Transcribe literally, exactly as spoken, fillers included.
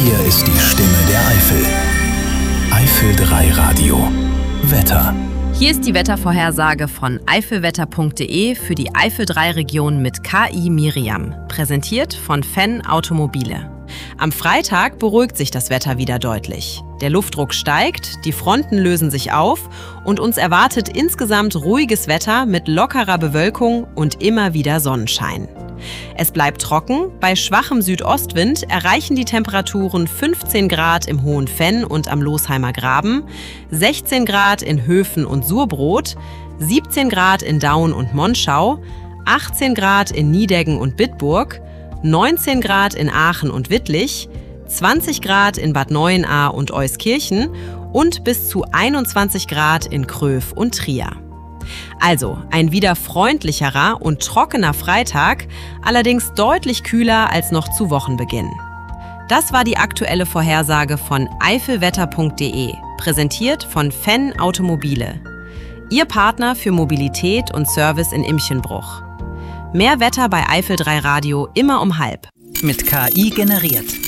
Hier ist die Stimme der Eifel. Eifel drei Radio. Wetter. Hier ist die Wettervorhersage von eifelwetter punkt de für die Eifel drei Region mit K I Miriam, präsentiert von Fenn Automobile. Am Freitag beruhigt sich das Wetter wieder deutlich. Der Luftdruck steigt, die Fronten lösen sich auf und uns erwartet insgesamt ruhiges Wetter mit lockerer Bewölkung und immer wieder Sonnenschein. Es bleibt trocken, bei schwachem Südostwind erreichen die Temperaturen fünfzehn Grad im Hohen Fenn und am Losheimer Graben, sechzehn Grad in Höfen und Surbrot, siebzehn Grad in Daun und Monschau, achtzehn Grad in Niedeggen und Bitburg, neunzehn Grad in Aachen und Wittlich, zwanzig Grad in Bad Neuenahr und Euskirchen und bis zu einundzwanzig Grad in Kröv und Trier. Also ein wieder freundlicherer und trockener Freitag, allerdings deutlich kühler als noch zu Wochenbeginn. Das war die aktuelle Vorhersage von eifelwetter punkt de, präsentiert von Fenn Automobile. Ihr Partner für Mobilität und Service in Imchenbruch. Mehr Wetter bei Eifel drei Radio immer um halb. Mit K I generiert.